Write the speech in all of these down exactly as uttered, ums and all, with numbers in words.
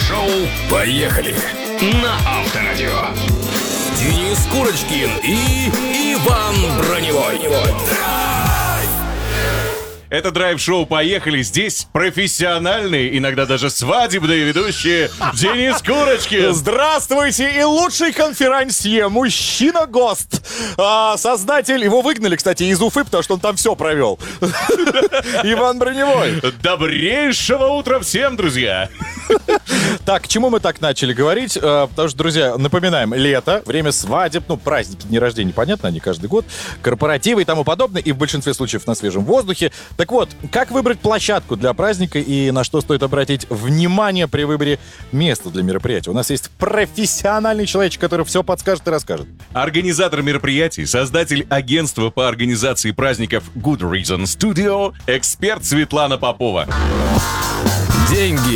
Драйв-шоу «Поехали» на Авторадио. Денис Курочкин и Иван Броневой. Это драйв-шоу «Поехали». Здесь профессиональные, иногда даже свадебные ведущие Денис Курочкин. Здравствуйте! И лучший конферансье, мужчина-гост. А, создатель, его выгнали, кстати, из Уфы, потому что он там все провел. Иван Броневой. Добрейшего утра всем, друзья. Так, к чему мы так начали говорить? А, потому что, друзья, напоминаем, лето, время свадеб, ну, праздники, дни рождения, понятно, они каждый год, корпоративы и тому подобное, и в большинстве случаев на свежем воздухе. Так вот, как выбрать площадку для праздника и на что стоит обратить внимание при выборе места для мероприятия? У нас есть профессиональный человек, который все подскажет и расскажет. Организатор мероприятий, создатель агентства по организации праздников Good Reason Studio, эксперт Светлана Попова. Деньги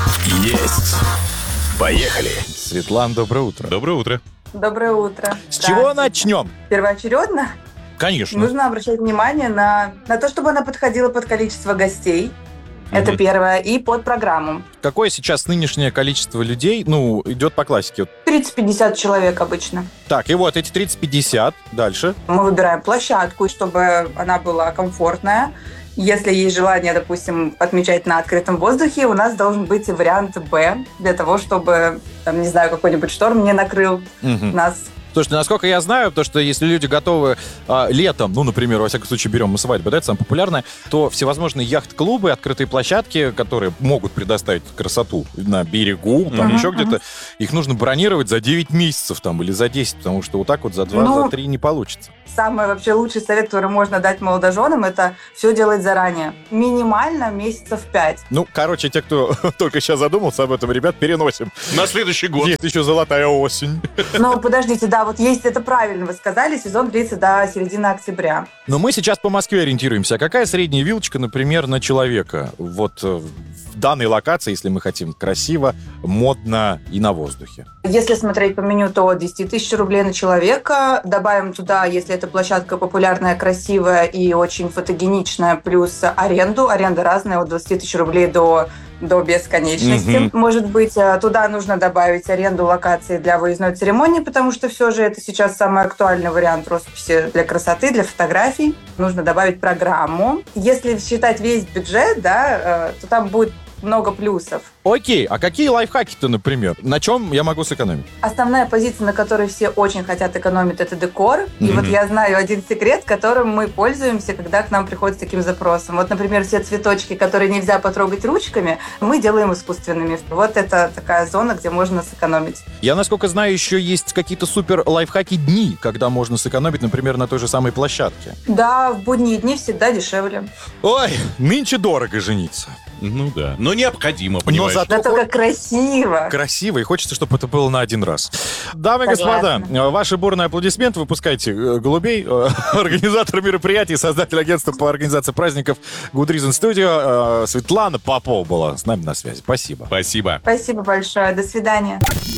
есть. Поехали. Светлана, доброе утро. Доброе утро. Доброе утро. С чего начнем? Первоочередно Конечно. нужно обращать внимание на, на то, чтобы она подходила под количество гостей. Это первое. И под программу. Какое сейчас нынешнее количество людей, ну, идет по классике? тридцать-пятьдесят человек обычно. Так, и вот эти тридцать-пятьдесят. Дальше. Мы выбираем площадку, чтобы она была комфортная. Если есть желание, допустим, отмечать на открытом воздухе, у нас должен быть вариант «Б», для того, чтобы, там, не знаю, какой-нибудь шторм не накрыл Угу. нас. Слушайте, насколько я знаю, то, что если люди готовы а, летом, ну, например, во всяком случае, берем мы свадьбу, да, это самое популярное, то всевозможные яхт-клубы, открытые площадки, которые могут предоставить красоту на берегу, там Uh-huh, еще uh-huh. где-то, их нужно бронировать за девять месяцев там или за десять, потому что вот так вот за два, Ну, за три не получится. Самый вообще лучший совет, который можно дать молодоженам, это все делать заранее. Минимально месяцев пять. Ну, короче, те, кто только сейчас задумался об этом, ребят, переносим. На следующий год. Есть еще золотая осень. Но подождите, да, вот есть, это правильно вы сказали, сезон длится до середины октября. Но мы сейчас по Москве ориентируемся. А какая средняя вилочка, например, на человека? Вот э, в данной локации, если мы хотим красиво, модно и на воздухе. Если смотреть по меню, то десять тысяч рублей на человека. Добавим туда, если эта площадка популярная, красивая и очень фотогеничная, плюс аренду. Аренда разная, от двадцать тысяч рублей до, до бесконечности. Мгм. Может быть, а, туда нужно добавить аренду локации для выездной церемонии, потому что все же это сейчас самый актуальный вариант росписи для красоты, для фотографий. Нужно добавить программу. Если считать весь бюджет, да, э, то там будет много плюсов. Окей, а какие лайфхаки-то, например? На чем я могу сэкономить? Основная позиция, на которой все очень хотят экономить, это декор. И Мгм. вот я знаю один секрет, которым мы пользуемся, когда к нам приходят с таким запросом. Вот, например, все цветочки, которые нельзя потрогать ручками, мы делаем искусственными. Вот это такая зона, где можно сэкономить. Я, насколько знаю, еще есть какие-то супер лайфхаки дни, когда можно сэкономить, например, на той же самой площадке. Да, в будние дни всегда дешевле. Ой, нынче дорого жениться. Ну да. Но необходимо, понимаешь? зато- Да только красиво. Красиво, и хочется, чтобы это было на один раз. Дамы и Согласна. господа, ваши бурные аплодисменты. Выпускайте э, голубей. Э, Организатор мероприятий, создатель агентства по организации праздников Good Reason Studio э, Светлана Попова была с нами на связи. Спасибо. Спасибо. Спасибо большое. До свидания.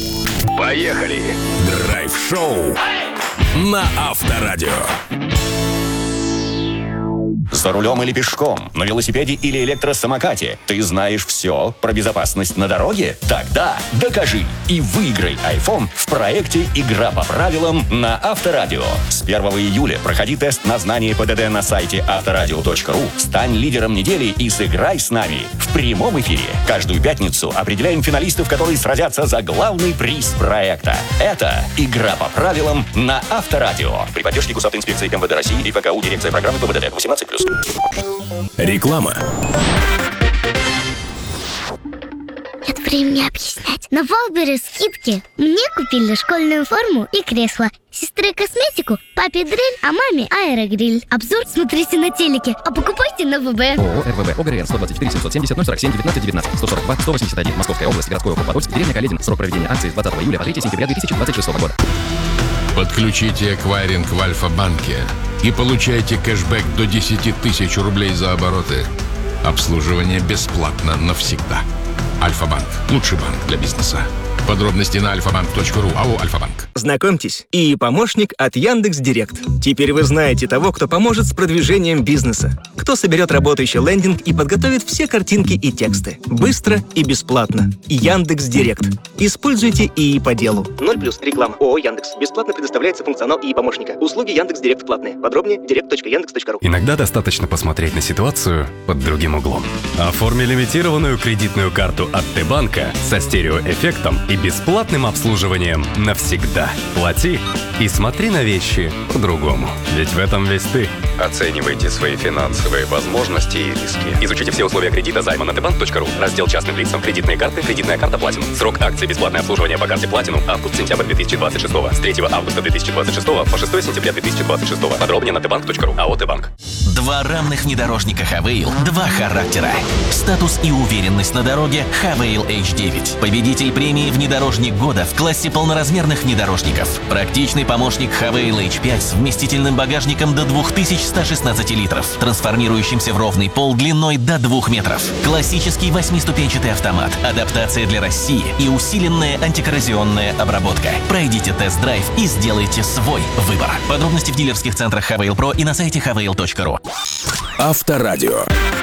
Поехали. Драйв-шоу на Авторадио. За рулем или пешком, на велосипеде или электросамокате ты знаешь все про безопасность на дороге? Тогда докажи и выиграй iPhone в проекте «Игра по правилам» на Авторадио. С первого июля проходи тест на знание ПДД на сайте авторадио точка ру, стань лидером недели и сыграй с нами в прямом эфире. Каждую пятницу определяем финалистов, которые сразятся за главный приз проекта. Это «Игра по правилам» на Авторадио. При поддержке госавтоинспекции МВД России и ФКУ дирекция программы ПВД восемнадцать плюс. Реклама. Нет времени объяснять. На Валбере скидки. Мне купили школьную форму и кресло. Сестре косметику, папе дрель, а маме аэрогриль. Обзор смотрите на телеке, а покупайте на ВБ. ООО РВВ ОГРН сто двадцать четыре семьсот семьдесят ноль сорок семь девятнадцать девятнадцать сто сорок два сто восемьдесят один Московская область, городской округ Подольск, деревня Каледин. Срок проведения акции с двадцатого июля по третьего сентября две тысячи двадцать шестого года. Подключите эквайринг в Альфа-банке и получайте кэшбэк до десять тысяч рублей за обороты. Обслуживание бесплатно навсегда. Альфа-банк. Лучший банк для бизнеса. Подробности на альфа-банк точка ру. АО «Альфа-банк». Знакомьтесь, и помощник от Яндекс.Директ. Теперь вы знаете того, кто поможет с продвижением бизнеса. Кто соберет работающий лендинг и подготовит все картинки и тексты. Быстро и бесплатно. Яндекс.Директ. Используйте ИИ по делу. ноль плюс реклама. ООО Яндекс. Бесплатно предоставляется функционал ИИ помощника. Услуги Яндекс.Директ платные. Подробнее директ точка яндекс точка ру. Иногда достаточно посмотреть на ситуацию под другим углом. Оформи лимитированную кредитную карту от Т-банка со стереоэффектом и бесплатным обслуживанием навсегда. Плати и смотри на вещи по-другому. Ведь в этом весь ты. Оценивайте свои финансовые возможности и риски. Изучите все условия кредита займа на тэ банк точка ру. Раздел частным лицам. Кредитные карты. Кредитная карта Platinum. Срок акции бесплатное обслуживание по карте Platinum. Август-сентябрь две тысячи двадцать шестого. С третьего августа две тысячи двадцать шестого по шестое сентября две тысячи двадцать шестого. Подробнее на тэ банк точка ру. АО «Т-банк». Два равных внедорожника Хавейл. Два характера. Статус и уверенность на дороге Хавейл эйч девять. Победитель премии «Внедорожник года» в классе полноразмерных внедорожников. Практичный помощник Хавейл эйч пять с вместительным багажником до две тысячи сто шестнадцать литров, трансформирующимся в ровный пол длиной до двух метров. Классический восьмиступенчатый автомат, адаптация для России и усиленная антикоррозионная обработка. Пройдите тест-драйв и сделайте свой выбор. Подробности в дилерских центрах Хавейл Про и на сайте хавейл точка ру. Авторадио.